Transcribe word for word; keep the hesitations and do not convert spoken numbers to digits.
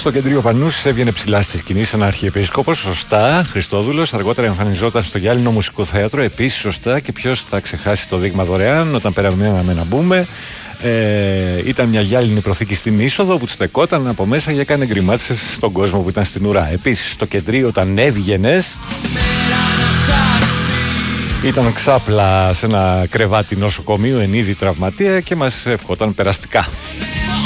Στο κεντρίο Πανούσης έβγαινε ψηλά στη σκηνή σαν αρχιεπίσκοπος, σωστά. Χριστόδουλος, αργότερα εμφανιζόταν στο Γυάλινο Μουσικό Θέατρο, επίσης σωστά. Και ποιος θα ξεχάσει το δείγμα δωρεάν όταν περιμέναμε να μπούμε. Ε, ήταν μια γυάλινη προθήκη στην είσοδο που στεκόταν από μέσα και έκανε γκριμάτσες στον κόσμο που ήταν στην ουρά. Επίσης στο κεντρίο όταν έβγαινες ήταν ξάπλα σε ένα κρεβάτι νοσοκομείου εν είδη τραυματία και μας ευχόταν περαστικά.